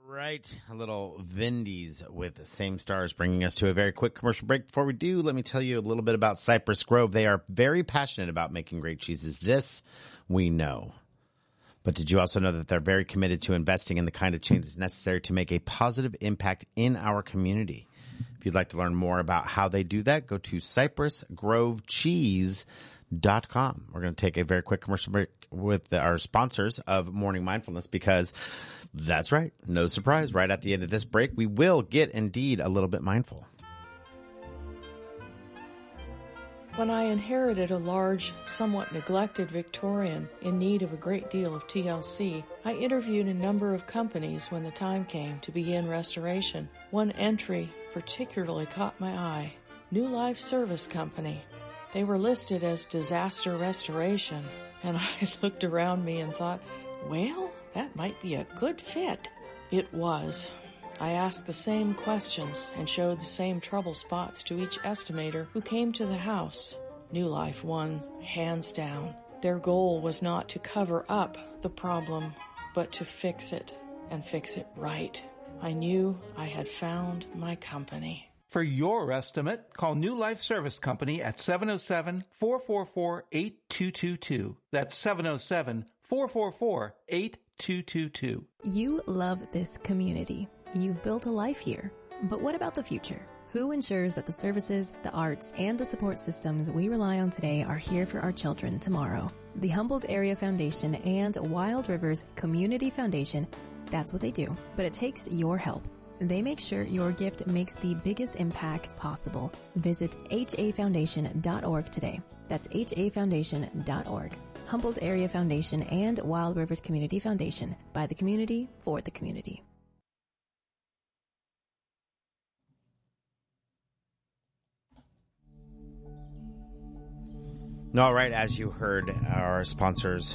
Right, a little Vindies with Same Stars, bringing us to a very quick commercial break. Before we do, let me tell you a little bit about Cypress Grove. They are very passionate about making great cheeses. This we know. But did you also know that they're very committed to investing in the kind of changes necessary to make a positive impact in our community? If you'd like to learn more about how they do that, go to cypressgrovecheese.com. We're going to take a very quick commercial break with our sponsors of Morning Mindfulness because that's right. No surprise. Right at the end of this break, we will get indeed a little bit mindful. When I inherited a large, somewhat neglected Victorian in need of a great deal of TLC, I interviewed a number of companies when the time came to begin restoration. One entry particularly caught my eye. New Life Service Company. They were listed as disaster restoration, and I looked around me and thought, well, that might be a good fit. It was. I asked the same questions and showed the same trouble spots to each estimator who came to the house. New Life won, hands down. Their goal was not to cover up the problem, but to fix it, and fix it right. I knew I had found my company. For your estimate, call New Life Service Company at 707-444-8222. That's 707-444-8222. You love this community. You've built a life here. But what about the future? Who ensures that the services, the arts, and the support systems we rely on today are here for our children tomorrow? The Humboldt Area Foundation and Wild Rivers Community Foundation, that's what they do. But it takes your help. They make sure your gift makes the biggest impact possible. Visit hafoundation.org today. That's hafoundation.org. Humboldt Area Foundation and Wild Rivers Community Foundation, by the community, for the community. All right, as you heard, our sponsors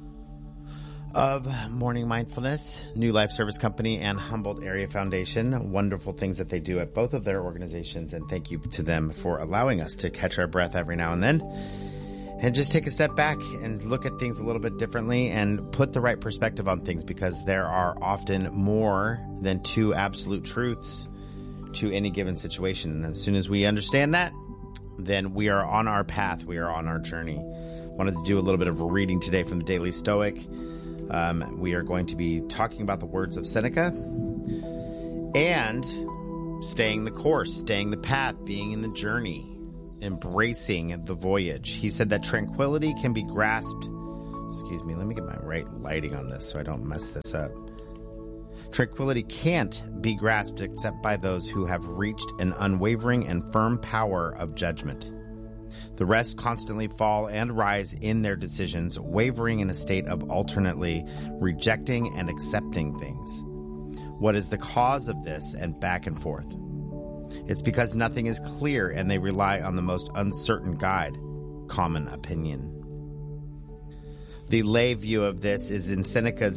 of Morning Mindfulness, New Life Service Company, and Humboldt Area Foundation. Wonderful things that they do at both of their organizations, and thank you to them for allowing us to catch our breath every now and then and just take a step back and look at things a little bit differently and put the right perspective on things, because there are often more than two absolute truths to any given situation. And as soon as we understand that, then we are on our path. We are on our journey. Wanted to do a little bit of a reading today from the Daily Stoic. We are going to be talking about the words of Seneca and staying the course, staying the path, being in the journey, embracing the voyage. He said that tranquility can be grasped. Excuse me, let me get my right lighting on this so I don't mess this up. Tranquility can't be grasped except by those who have reached an unwavering and firm power of judgment. The rest constantly fall and rise in their decisions, wavering in a state of alternately rejecting and accepting things. What is the cause of this and back and forth? It's because nothing is clear and they rely on the most uncertain guide, common opinion. The lay view of this is in Seneca's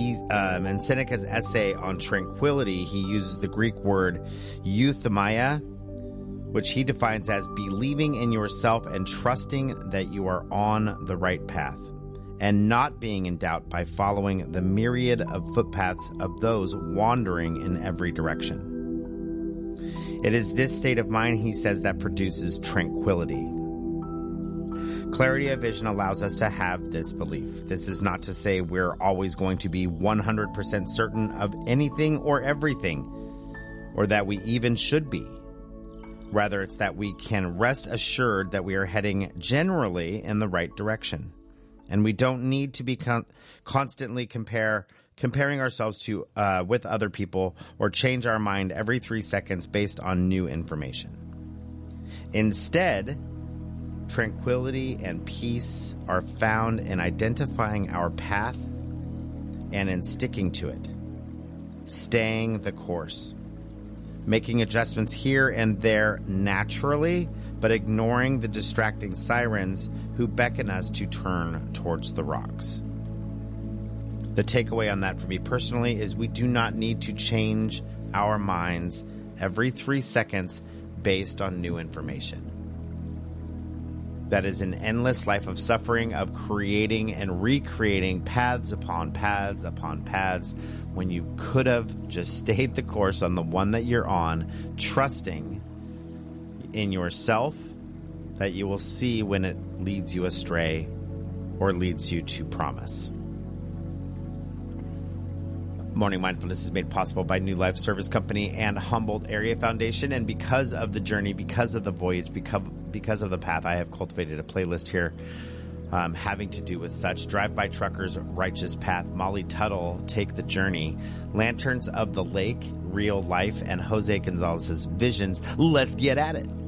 essay on tranquility. He uses the Greek word euthymia, which he defines as believing in yourself and trusting that you are on the right path, and not being in doubt by following the myriad of footpaths of those wandering in every direction. It is this state of mind, he says, that produces tranquility. Clarity of vision allows us to have this belief. This is not to say we're always going to be 100% certain of anything or everything, or that we even should be. Rather, it's that we can rest assured that we are heading generally in the right direction. And we don't need to be constantly comparing ourselves to with other people or change our mind every 3 seconds based on new information. Instead, tranquility and peace are found in identifying our path and in sticking to it, staying the course, making adjustments here and there naturally, but ignoring the distracting sirens who beckon us to turn towards the rocks. The takeaway on that for me personally is we do not need to change our minds every 3 seconds based on new information. That is an endless life of suffering, of creating and recreating paths upon paths upon paths, when you could have just stayed the course on the one that you're on, trusting in yourself that you will see when it leads you astray or leads you to promise. Morning Mindfulness is made possible by New Life Service Company and Humboldt Area Foundation. And because of the journey, because of the voyage, because of the path, I have cultivated a playlist here having to do with such. Drive-By Truckers, Righteous Path, Molly Tuttle, Take the Journey, Lanterns of the Lake, Real Life, and Jose Gonzalez's Visions. Let's get at it.